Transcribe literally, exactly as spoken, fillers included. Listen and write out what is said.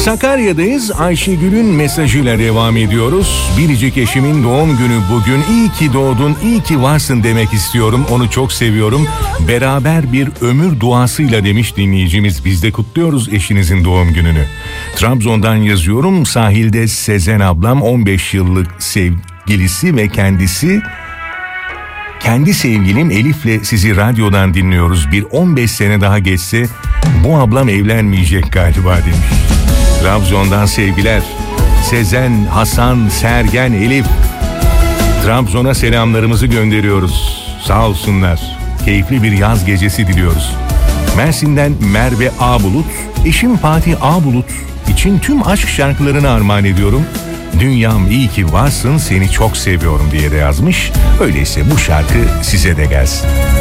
Sakarya'dayız. Ayşegül'ün mesajıyla devam ediyoruz. Biricik eşimin doğum günü bugün. İyi ki doğdun, iyi ki varsın demek istiyorum. Onu çok seviyorum. Beraber bir ömür duasıyla demiş dinleyicimiz. Biz de kutluyoruz eşinizin doğum gününü. Trabzon'dan yazıyorum. Sahilde Sezen ablam on beş yıllık sevgilisi ve kendisi... Kendi sevgilim Elif'le sizi radyodan dinliyoruz. Bir on beş sene daha geçse bu ablam evlenmeyecek galiba demiş. Trabzon'dan sevgiler. Sezen, Hasan, Sergen, Elif. Trabzon'a selamlarımızı gönderiyoruz. Sağ olsunlar. Keyifli bir yaz gecesi diliyoruz. Mersin'den Merve Ağbulut. Eşim Fatih Ağbulut için tüm aşk şarkılarını armağan ediyorum. Dünyam iyi ki varsın, seni çok seviyorum diye de yazmış. Öyleyse bu şarkı size de gelsin.